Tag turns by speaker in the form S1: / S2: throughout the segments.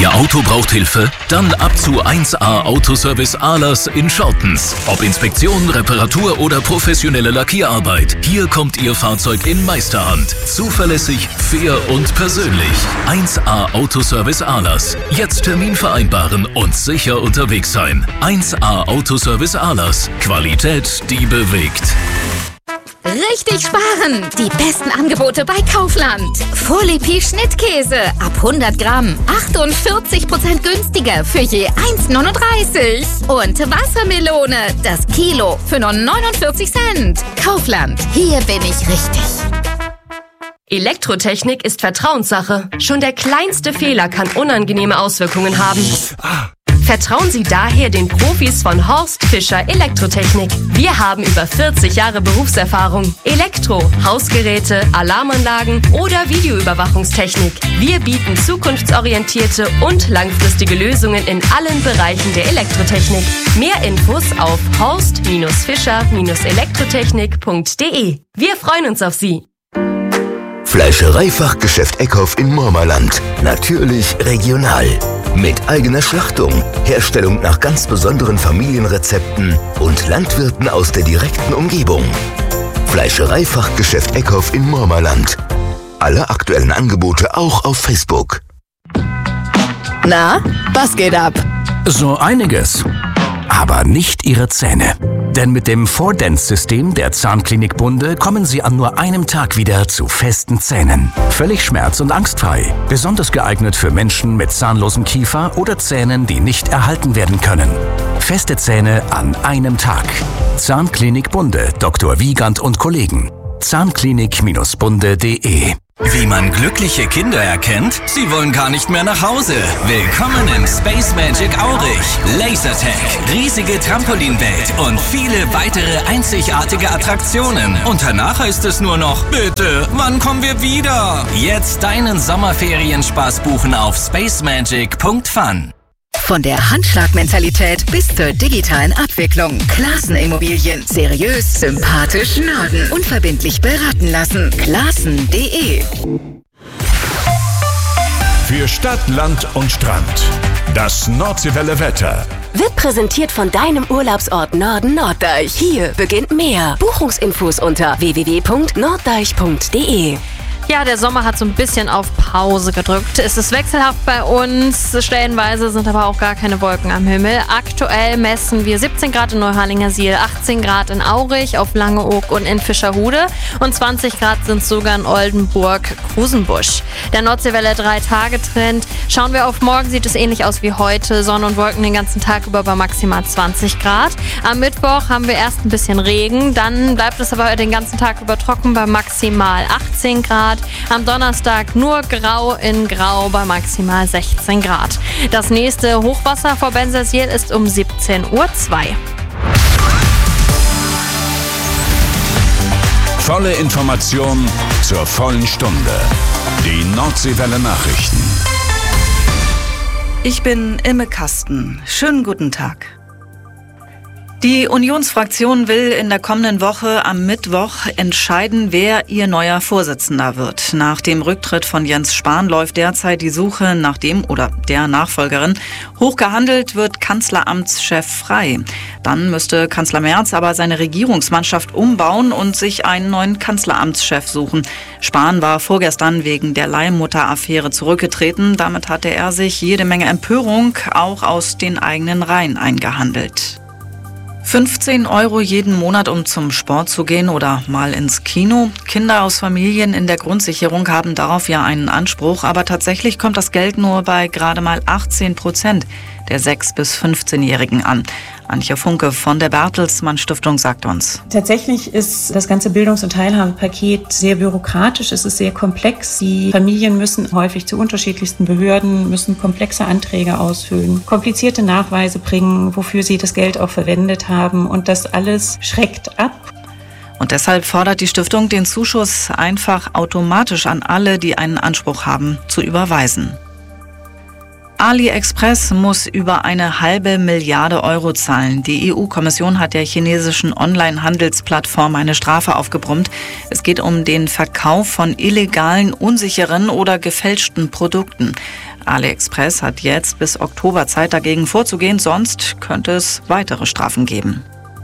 S1: Ihr Auto braucht Hilfe? Dann ab zu 1A Autoservice Ahlers in Schortens. Ob Inspektion, Reparatur oder professionelle Lackierarbeit, hier kommt Ihr Fahrzeug in Meisterhand. Zuverlässig, fair und persönlich. 1A Autoservice Ahlers. Jetzt Termin vereinbaren und sicher unterwegs sein. 1A Autoservice Ahlers. Qualität, die bewegt.
S2: Richtig sparen! Die besten Angebote bei Kaufland. Folie Schnittkäse ab 100 Gramm. 48% günstiger für je 1,39. Und Wassermelone, das Kilo für nur 49 Cent. Kaufland, hier bin ich richtig.
S3: Elektrotechnik ist Vertrauenssache. Schon der kleinste Fehler kann unangenehme Auswirkungen haben. Vertrauen Sie daher den Profis von Horst Fischer Elektrotechnik. Wir haben über 40 Jahre Berufserfahrung. Elektro, Hausgeräte, Alarmanlagen oder Videoüberwachungstechnik. Wir bieten zukunftsorientierte und langfristige Lösungen in allen Bereichen der Elektrotechnik. Mehr Infos auf horst-fischer-elektrotechnik.de. Wir freuen uns auf Sie.
S4: Fleischereifachgeschäft Eckhoff in Mormerland. Natürlich regional. Mit eigener Schlachtung, Herstellung nach ganz besonderen Familienrezepten und Landwirten aus der direkten Umgebung. Fleischereifachgeschäft Eckhoff in Mormerland. Alle aktuellen Angebote auch auf Facebook.
S5: Na, was geht ab?
S6: So einiges. Aber nicht Ihre Zähne. Denn mit dem 4Dents-System der Zahnklinik Bunde kommen Sie an nur einem Tag wieder zu festen Zähnen. Völlig schmerz- und angstfrei. Besonders geeignet für Menschen mit zahnlosem Kiefer oder Zähnen, die nicht erhalten werden können. Feste Zähne an einem Tag. Zahnklinik Bunde, Dr. Wiegand und Kollegen. Zahnklinik-bunde.de.
S7: Wie man glückliche Kinder erkennt? Sie wollen gar nicht mehr nach Hause. Willkommen im Space Magic Aurich. Lasertag, riesige Trampolinwelt und viele weitere einzigartige Attraktionen. Und danach heißt es nur noch, bitte, wann kommen wir wieder? Jetzt deinen Sommerferienspaß buchen auf spacemagic.fun.
S5: Von der Handschlagmentalität bis zur digitalen Abwicklung. Classen Immobilien. Seriös, sympathisch, Norden. Unverbindlich beraten lassen. Classen.de.
S8: Für Stadt, Land und Strand. Das Nordseewelle Wetter.
S9: Wird präsentiert von deinem Urlaubsort Norden Norddeich. Hier beginnt mehr. Buchungsinfos unter www.norddeich.de.
S10: Ja, der Sommer hat so ein bisschen auf Pause gedrückt. Es ist wechselhaft bei uns. Stellenweise sind aber auch gar keine Wolken am Himmel. Aktuell messen wir 17 Grad in Neuharlingersiel, 18 Grad in Aurich, auf Langeoog und in Fischerhude und 20 Grad sind sogar in Oldenburg-Krusenbusch. Der Nordseewelle 3-Tage-Trend. Schauen wir auf morgen, sieht es ähnlich aus wie heute. Sonne und Wolken den ganzen Tag über bei maximal 20 Grad. Am Mittwoch haben wir erst ein bisschen Regen, dann bleibt es aber den ganzen Tag über trocken bei maximal 18 Grad. Am Donnerstag nur grau in grau bei maximal 16 Grad. Das nächste Hochwasser vor Bensersiel ist um 17:02 Uhr.
S8: Volle Information zur vollen Stunde. Die Nordseewelle Nachrichten.
S11: Ich bin Imme Kasten. Schönen guten Tag. Die Unionsfraktion will in der kommenden Woche am Mittwoch entscheiden, wer ihr neuer Vorsitzender wird. Nach dem Rücktritt von Jens Spahn läuft derzeit die Suche nach dem oder der Nachfolgerin. Hochgehandelt wird Kanzleramtschef Frey. Dann müsste Kanzler Merz aber seine Regierungsmannschaft umbauen und sich einen neuen Kanzleramtschef suchen. Spahn war vorgestern wegen der Leihmutter-Affäre zurückgetreten. Damit hatte er sich jede Menge Empörung auch aus den eigenen Reihen eingehandelt. 15 € jeden Monat, um zum Sport zu gehen oder mal ins Kino. Kinder aus Familien in der Grundsicherung haben darauf ja einen Anspruch, aber tatsächlich kommt das Geld nur bei gerade mal 18% der 6- bis 15-Jährigen an. Antje Funke von der Bertelsmann Stiftung sagt uns.
S12: Tatsächlich ist das ganze Bildungs- und Teilhabepaket sehr bürokratisch, es ist sehr komplex. Die Familien müssen häufig zu unterschiedlichsten Behörden, müssen komplexe Anträge ausfüllen, komplizierte Nachweise bringen, wofür sie das Geld auch verwendet haben, und das alles schreckt ab.
S11: Und deshalb fordert die Stiftung, den Zuschuss einfach automatisch an alle, die einen Anspruch haben, zu überweisen. AliExpress muss über 1,5 Milliarde € zahlen. Die EU-Kommission hat der chinesischen Online-Handelsplattform eine Strafe aufgebrummt. Es geht um den Verkauf von illegalen, unsicheren oder gefälschten Produkten. AliExpress hat jetzt bis Oktober Zeit, dagegen vorzugehen, sonst könnte es weitere Strafen geben.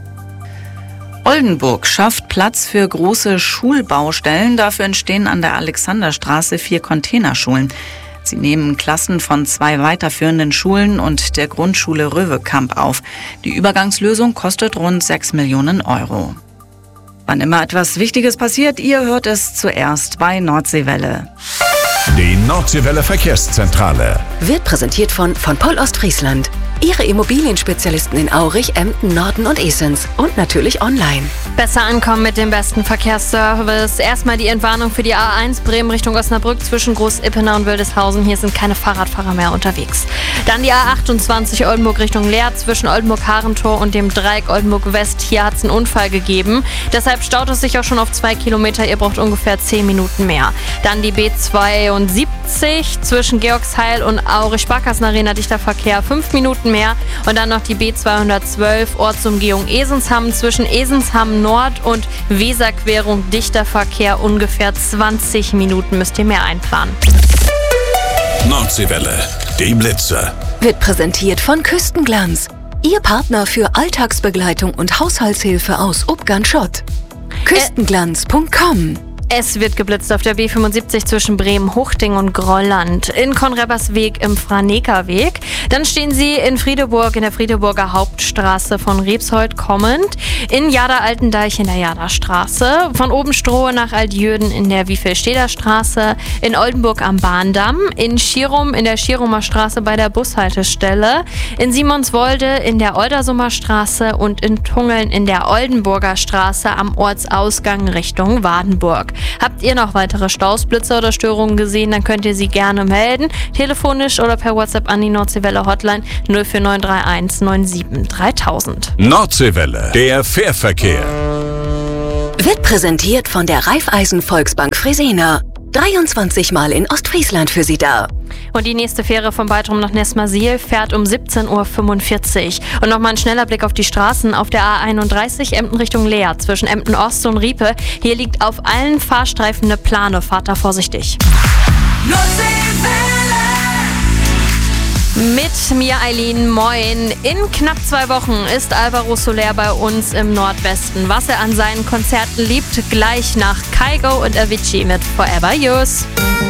S11: Oldenburg schafft Platz für große Schulbaustellen. Dafür entstehen an der Alexanderstraße 4 Containerschulen. Sie nehmen Klassen von 2 weiterführenden Schulen und der Grundschule Röwekamp auf. Die Übergangslösung kostet rund 6 Millionen Euro. Wann immer etwas Wichtiges passiert, ihr hört es zuerst bei Nordseewelle.
S8: Die Nordseewelle Verkehrszentrale
S9: Wird präsentiert von Poll Ostfriesland. Ihre Immobilienspezialisten in Aurich, Emden, Norden und Esens. Und natürlich online.
S10: Besser ankommen mit dem besten Verkehrsservice. Erstmal die Entwarnung für die A1 Bremen Richtung Osnabrück zwischen Groß-Ippenau und Wildeshausen. Hier sind keine Fahrradfahrer mehr unterwegs. Dann die A28 Oldenburg Richtung Leer zwischen Oldenburg-Harentor und dem Dreieck Oldenburg-West. Hier hat es einen Unfall gegeben. Deshalb staut es sich auch schon auf 2 Kilometer. Ihr braucht ungefähr 10 Minuten mehr. Dann die B72 zwischen Georgsheil und Aurich-Sparkassen-Arena dichter Verkehr 5 Minuten mehr. Und dann noch die B212 Ortsumgehung Esensham zwischen Esensham Nord und Weserquerung dichter Verkehr ungefähr 20 Minuten müsst ihr mehr einplanen.
S8: Nordseewelle, die Blitzer.
S9: Wird präsentiert von Küstenglanz. Ihr Partner für Alltagsbegleitung und Haushaltshilfe aus Ubgan-Schott. Küstenglanz.com.
S10: Es wird geblitzt auf der B75 zwischen Bremen-Huchting und Grolland, in Konrebbersweg im Franekerweg. Dann stehen Sie in Friedeburg in der Friedeburger Hauptstraße von Rebshold kommend, in Jada-Altendeich in der Jada-Straße, von Obenstrohe nach Altjöden in der Wiefelsteder Straße, in Oldenburg am Bahndamm, in Schirum in der Schirumer Straße bei der Bushaltestelle, in Simonswolde in der Oldersummer Straße und in Tungeln in der Oldenburger Straße am Ortsausgang Richtung Wadenburg. Habt ihr noch weitere Staus, Blitzer oder Störungen gesehen, dann könnt ihr sie gerne melden. Telefonisch oder per WhatsApp an die Nordseewelle Hotline 04931 97 3000.
S8: Nordseewelle, der Fährverkehr.
S9: Wird präsentiert von der Raiffeisen Volksbank Fresena. 23 Mal in Ostfriesland für Sie da.
S10: Und die nächste Fähre von Baltrum nach Nesmasil fährt um 17:45 Uhr. Und nochmal ein schneller Blick auf die Straßen. Auf der A31 Emden Richtung Leer zwischen Emden Ost und Riepe. Hier liegt auf allen Fahrstreifen eine Plane. Fahrt da vorsichtig. Mit mir, Eileen, moin. In knapp 2 Wochen ist Alvaro Soler bei uns im Nordwesten. Was er an seinen Konzerten liebt, gleich nach Kygo und Avicii mit Forever Yours.